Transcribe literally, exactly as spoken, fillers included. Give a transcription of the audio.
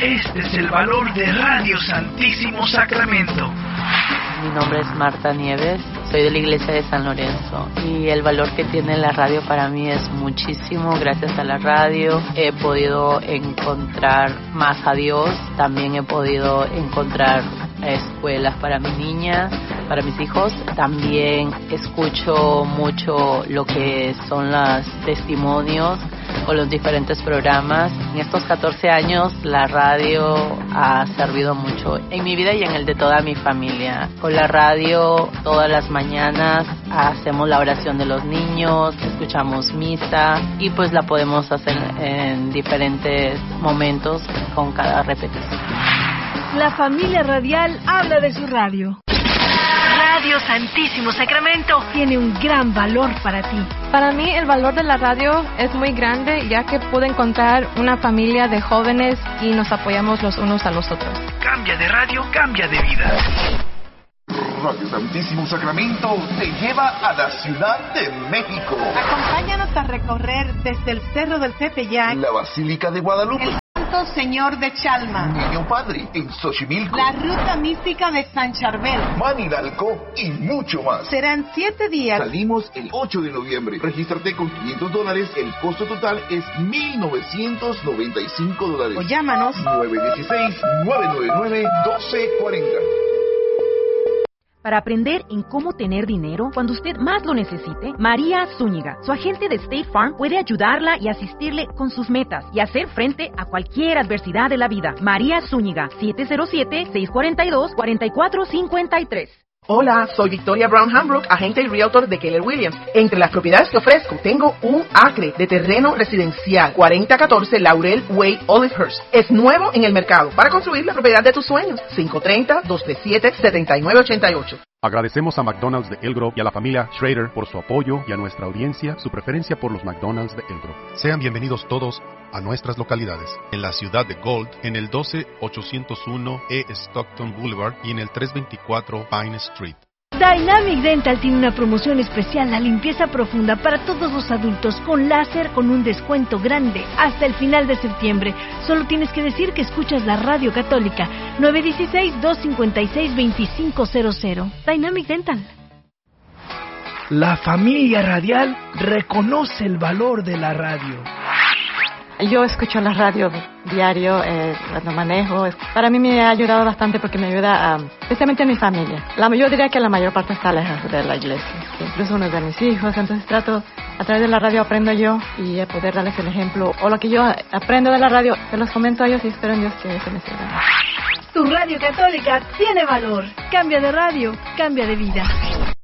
Este es el valor de Radio Santísimo Sacramento. Mi nombre es Marta Nieves, soy de la iglesia de San Lorenzo y el valor que tiene la radio para mí es muchísimo. Gracias a la radio he podido encontrar más a Dios, también he podido encontrar escuelas para mi niña, para mis hijos. También escucho mucho lo que son los testimonios o los diferentes programas. En estos catorce años la radio ha servido mucho en mi vida y en el de toda mi familia. Con la radio todas las mañanas hacemos la oración de los niños, escuchamos misa y pues la podemos hacer en diferentes momentos con cada repetición. La familia radial habla de su radio. Radio Santísimo Sacramento tiene un gran valor para ti. Para mí el valor de la radio es muy grande, ya que pude encontrar una familia de jóvenes y nos apoyamos los unos a los otros. Cambia de radio, cambia de vida. Radio Santísimo Sacramento te lleva a la Ciudad de México. Acompáñanos a recorrer desde el Cerro del Tepeyac, la Basílica de Guadalupe, el Santo Señor de Chalma, Niño Padre en Xochimilco, la Ruta Mística de San Charbel, Manilalco y mucho más. Serán siete días. Salimos el ocho de noviembre. Regístrate con quinientos dólares. El costo total es mil novecientos noventa y cinco dólares. O llámanos nueve uno seis, nueve nueve nueve, uno dos cuatro cero. Para aprender en cómo tener dinero cuando usted más lo necesite, María Zúñiga, su agente de State Farm, puede ayudarla y asistirle con sus metas y hacer frente a cualquier adversidad de la vida. María Zúñiga, siete cero siete, seis cuatro dos, cuatro cuatro cinco tres. Hola, soy Victoria Brown Hambrook, agente y realtor de Keller Williams. Entre las propiedades que ofrezco, tengo un acre de terreno residencial, cuarenta catorce Laurel Way, Olivehurst. Es nuevo en el mercado para construir la propiedad de tus sueños. cinco tres cero, dos tres siete, siete nueve ocho ocho. Agradecemos a McDonald's de Elk Grove y a la familia Schrader por su apoyo y a nuestra audiencia su preferencia por los McDonald's de Elk Grove. Sean bienvenidos todos a nuestras localidades. En la ciudad de Gold, en el doce ochocientos uno E Stockton Boulevard y en el trescientos veinticuatro Pine Street. Dynamic Dental tiene una promoción especial, la limpieza profunda para todos los adultos con láser con un descuento grande hasta el final de septiembre. Solo tienes que decir que escuchas la radio católica. nueve uno seis, dos cinco seis, dos cinco cero cero. Dynamic Dental. La familia radial reconoce el valor de la radio. Yo escucho la radio diario eh, cuando manejo. Para mí me ha ayudado bastante porque me ayuda, a, especialmente a mi familia. La, yo diría que la mayor parte está lejos de la iglesia, incluso uno de mis hijos. Entonces trato, a través de la radio aprendo yo y a poder darles el ejemplo. O lo que yo aprendo de la radio, se los comento a ellos y espero en Dios que eso me sirva. Tu radio católica tiene valor. Cambia de radio, cambia de vida.